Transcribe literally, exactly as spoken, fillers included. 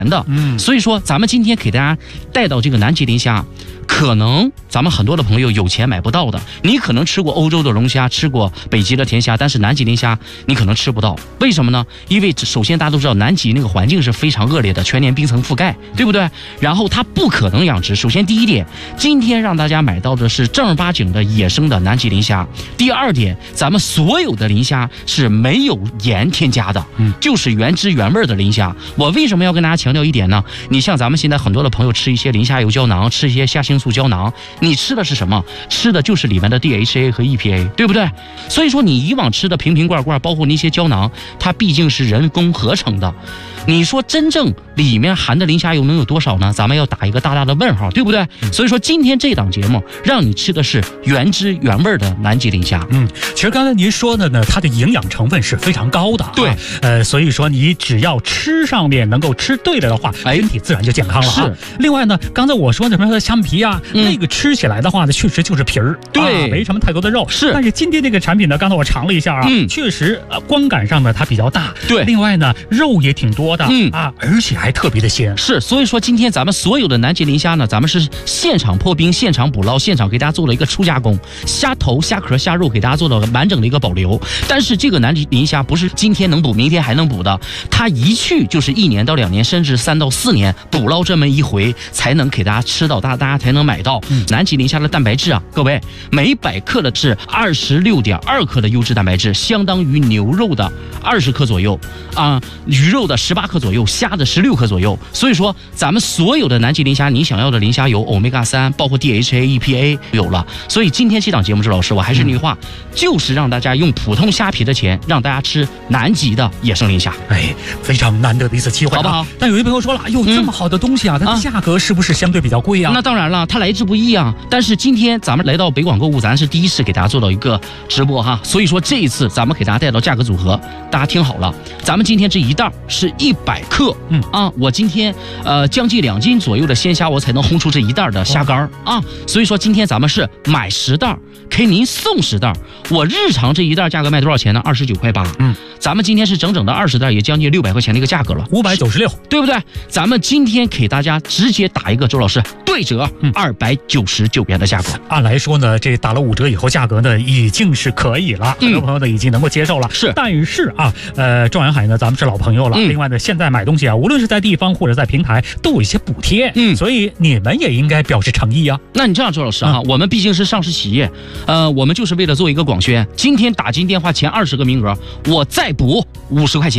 的。嗯，所以说咱们今天给大家带到这个南极磷虾，可能咱们很多的朋友有钱买不到的，你可能吃过欧洲的龙虾，吃过北极的甜虾，但是南极磷虾你可能吃不到。为什么呢？因为首先大家都知道南极那个环境是非常恶劣的，全年冰层覆盖，对不对？然后它不可能养殖。首先第一点，今天让大家买到的是正儿八经的野生的南极磷虾。第二点，咱们所有的磷虾是没有盐添加的，嗯，就是原汁原味的磷虾。我为什么要跟大家强调一点呢？你像咱们现在很多的朋友吃一些磷虾油胶囊，吃一些虾青素胶囊，你吃的是什么？吃的就是里面的 D H A 和 E P A， 对不对？所以说你以往吃的瓶瓶罐罐，包括那些胶囊，它毕竟是人工合成的。你说真正里面含的磷虾油能有多少呢？咱们要打一个大大的问号，对不对？所以说今天这档节目让你吃的是原汁原味的南极磷虾。 嗯，其实刚才您说的呢，它的营养成分是非常高的、啊。 对， 呃，所以说你只要吃上面能够吃对了的话，身体自然就健康了、啊。 是。 另外呢，刚才我说的什么虾米皮啊、嗯，那个吃起来的话呢，确实就是皮儿， 对、 啊，没什么太多的肉。 是。 但是今天这个产品呢，刚才我尝了一下啊， 嗯， 确实、呃、观感上呢它比较大。 对。 另外呢，肉也挺多的， 嗯啊，而且还特别的鲜。 是，所以说今天咱们所有的南极磷虾呢，咱们是现场破冰、现场捕捞、现场给大家做了一个初加工，虾头、虾壳、虾肉给大家做了完整的一个保留。但是这个南极磷虾不是今天能捕，明天还能捕的，它一去就是一年到两年，甚至三到四年，捕捞这么一回才能给大家吃到，大大家才能买到。嗯、南极磷虾的蛋白质啊，各位每百克的是二十六点二克的优质蛋白质，相当于牛肉的二十克左右啊、呃，鱼肉的十八克左右，虾的十六克左右。所以说咱们所有的南极磷虾，你想要的磷虾油欧米伽三，包括 D H A、E P A 有了。所以今天这档节目，周老师我还是那句话、嗯，就是让大家用普通虾皮的钱，让大家吃南极的野生磷虾。 哎，非常难得的一次机会、啊， 好不好？ 但有一朋友说了，哎呦，这么好的东西啊，嗯、它的价格是不是相对比较贵啊？ 那当然了，它来之不易啊。但是今天咱们来到北广购物，咱是第一次给大家做到一个直播哈，所以说这一次咱们给大家带到价格组合，大家听好了，咱们今天这一袋是一百克，嗯啊，我今天呃将近两斤左右的鲜虾，我才能烘出这一袋的虾干啊。所以说今天咱们是买十袋，给您送十袋。我日常这一袋价格卖多少钱呢？二十九块八。嗯，咱们今天是整整的二十袋，也将近六百块钱的一个价格了， 五百九十六， 对不对？咱们今天给大家直接打一个周老师对折，二百九十九元的价格。 按来说呢，这打了五折以后，价格呢已经是可以了，很多朋友呢已经能够接受了。 是， 但是啊，呃，庄远海呢，咱们是老朋友了。嗯、另外呢，现在买东西啊，无论是在地方或者在平台，都有一些补贴。嗯，所以你们也应该表示诚意啊。 那你这样，周老师哈、嗯，我们毕竟是上市企业，呃，我们就是为了做一个广宣。今天打进电话前二十个名额，我再补五十块钱。